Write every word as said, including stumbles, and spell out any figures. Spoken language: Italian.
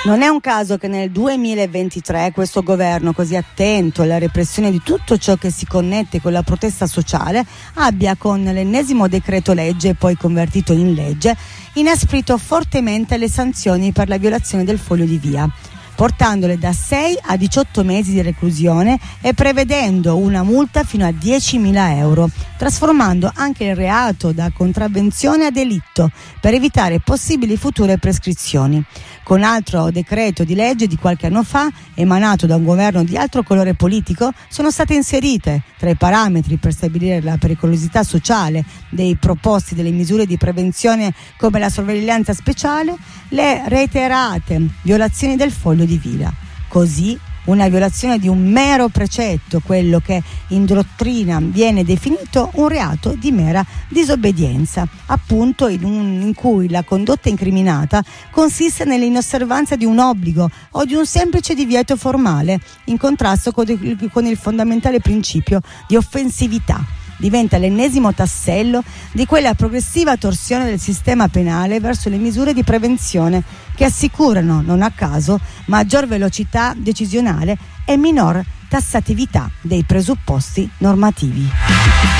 Non è un caso che nel duemilaventitré questo governo, così attento alla repressione di tutto ciò che si connette con la protesta sociale, abbia con l'ennesimo decreto legge, poi convertito in legge, inasprito fortemente le sanzioni per la violazione del foglio di via, portandole da sei a diciotto mesi di reclusione e prevedendo una multa fino a diecimila euro, trasformando anche il reato da contravvenzione a delitto per evitare possibili future prescrizioni. Con altro decreto di legge di qualche anno fa, emanato da un governo di altro colore politico, sono state inserite tra i parametri per stabilire la pericolosità sociale dei proposti delle misure di prevenzione come la sorveglianza speciale, le reiterate violazioni del foglio di via. Così una violazione di un mero precetto, quello che in dottrina viene definito un reato di mera disobbedienza, appunto in, un, in cui la condotta incriminata consiste nell'inosservanza di un obbligo o di un semplice divieto formale, in contrasto con il, con il fondamentale principio di offensività. Diventa l'ennesimo tassello di quella progressiva torsione del sistema penale verso le misure di prevenzione che assicurano, non a caso, maggior velocità decisionale e minor tassatività dei presupposti normativi.